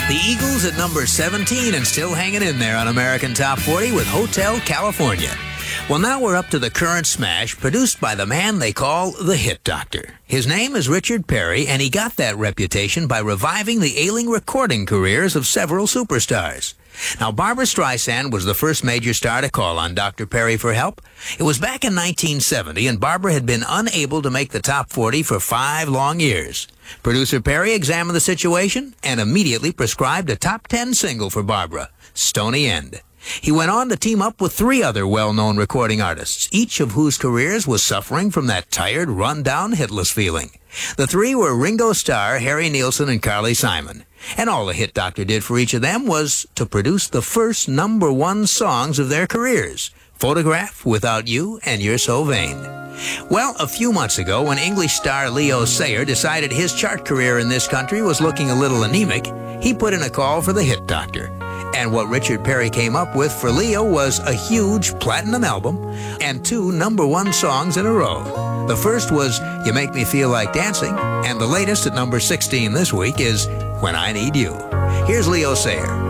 The Eagles at number 17 and still hanging in there on American Top 40 with Hotel California. Well, now we're up to the current smash produced by the man they call the Hit Doctor. His name is Richard Perry, and he got that reputation by reviving the ailing recording careers of several superstars. Now, Barbra Streisand was the first major star to call on Dr. Perry for help. It was back in 1970, and Barbra had been unable to make the top 40 for 5 long years. Producer Perry examined the situation and immediately prescribed a top 10 single for Barbra, Stony End. He went on to team up with 3 other well-known recording artists, each of whose careers was suffering from that tired, run-down, hitless feeling. The 3 were Ringo Starr, Harry Nilsson, and Carly Simon. And all the Hit Doctor did for each of them was to produce the first #1 songs of their careers, Photograph, Without You, and You're So Vain. Well, a few months ago, when English star Leo Sayer decided his chart career in this country was looking a little anemic, he put in a call for the Hit Doctor. And what Richard Perry came up with for Leo was a huge platinum album and 2 #1 songs in a row. The first was You Make Me Feel Like Dancing, and the latest at number 16 this week is When I Need You. Here's Leo Sayer.